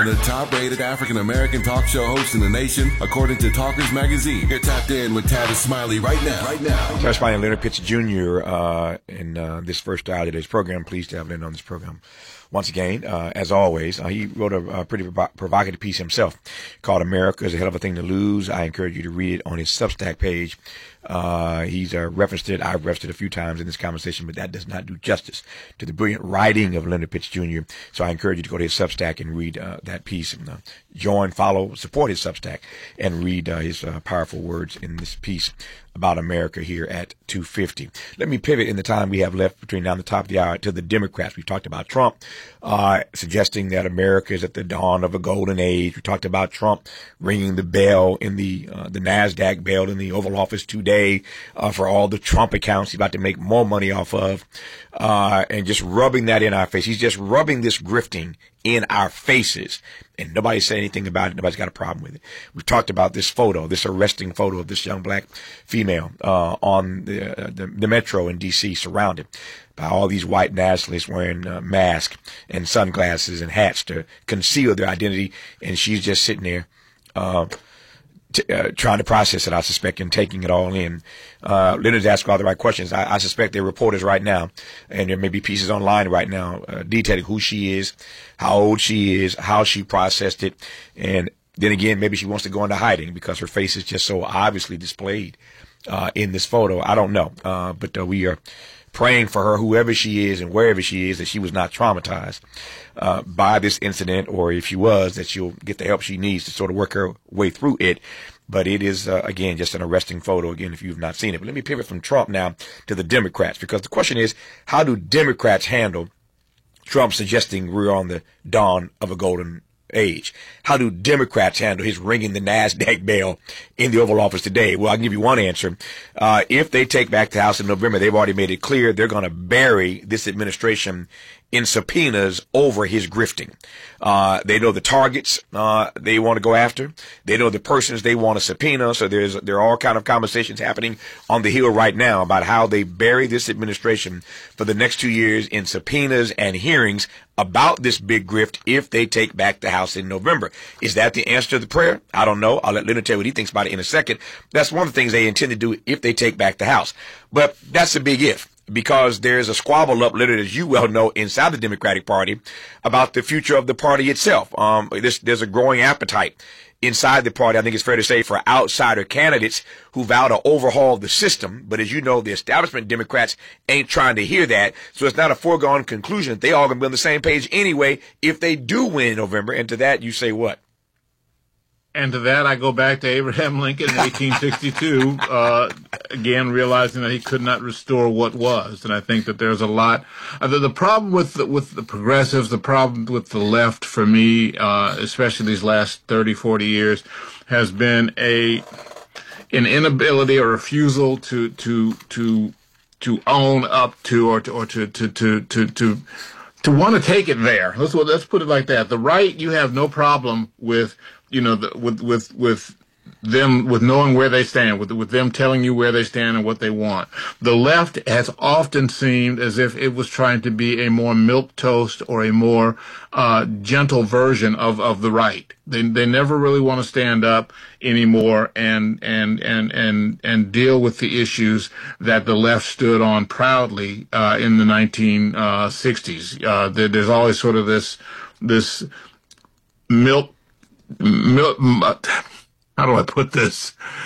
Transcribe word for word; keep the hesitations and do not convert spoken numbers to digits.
are the top-rated African-American talk show hosts in the nation, according to Talkers Magazine. Get tapped in with Tavis Smiley right now. Right now. Tavis Smiley and Leonard Pitts Junior Uh, in uh, this first hour of today's program. Pleased to have Leonard on this program. Once again, uh, as always, uh, he wrote a, a pretty provo- provocative piece himself called America is a Hell of a Thing to Lose. I encourage you to read it on his Substack page. Uh, he's uh, referenced it. I've referenced it a few times in this conversation, but that does not do justice to the brilliant writing of Leonard Pitts Junior So I encourage you to go to his Substack and read uh, that piece. And, uh, join, follow, support his Substack, and read uh, his uh, powerful words in this piece about America here at two fifty. Let me pivot in the time we have left between now and the top of the hour to the Democrats. We've talked about Trump, uh, suggesting that America is at the dawn of a golden age. We talked about Trump ringing the bell in the, uh, the NASDAQ bell in the Oval Office today, uh, for all the Trump accounts he's about to make more money off of, uh, and just rubbing that in our face. He's just rubbing this grifting in our faces, and nobody said anything about it. Nobody's got a problem with it. We've talked about this photo, this arresting photo of this young black female uh, on the, uh, the the metro in D C, surrounded by all these white nationalists wearing uh, masks and sunglasses and hats to conceal their identity, and she's just sitting there uh, t- uh, trying to process it, I suspect, and taking it all in. Uh, Leonard's asking all the right questions. I, I suspect there are reporters right now, and there may be pieces online right now uh, detailing who she is, how old she is, how she processed it, and then again, maybe she wants to go into hiding because her face is just so obviously displayed uh, in this photo. I don't know, uh, but uh, we are praying for her, whoever she is and wherever she is, that she was not traumatized uh, by this incident, or if she was, that she'll get the help she needs to sort of work her way through it. But it is, uh, again, just an arresting photo, again, if you've not seen it. But let me pivot from Trump now to the Democrats, because the question is, how do Democrats handle Trump suggesting we're on the dawn of a golden age? How do Democrats handle his ringing the NASDAQ bell in the Oval Office today? Well, I can give you one answer. Uh, if they take back the House in November, they've already made it clear they're going to bury this administration in subpoenas over his grifting. Uh, they know the targets, uh, they want to go after. They know the persons they want to subpoena. So there's, there are all kind of conversations happening on the Hill right now about how they bury this administration for the next two years in subpoenas and hearings about this big grift if they take back the House in November. Is that the answer to the prayer? I don't know. I'll let Leonard tell you what he thinks about it in a second. That's one of the things they intend to do if they take back the House. But that's a big if, because there's a squabble up, Leonard, as you well know, inside the Democratic Party about the future of the party itself. Um, this, there's a growing appetite inside the party, I think it's fair to say, for outsider candidates who vow to overhaul the system. But as you know, the establishment Democrats ain't trying to hear that. So it's not a foregone conclusion that they all going to be on the same page anyway if they do win in November. And to that, you say what? And to that, I go back to Abraham Lincoln in eighteen sixty-two, uh, again, realizing that he could not restore what was. And I think that there's a lot. Uh, the, the problem with the, with the progressives, the problem with the left for me, uh, especially these last thirty, forty years, has been a an inability or refusal to to to to own up to or to or to to to to, to to want to take it there. Let's let's put it like that. The right, you have no problem with, you know, the, with with with them with knowing where they stand, with with them telling you where they stand and what they want. The left has often seemed as if it was trying to be a more milquetoast or a more uh, gentle version of, of the right. They they never really want to stand up anymore and and and and and deal with the issues that the left stood on proudly uh, in the nineteen sixties. Uh, there, there's always sort of this this milk milk. How do I put this?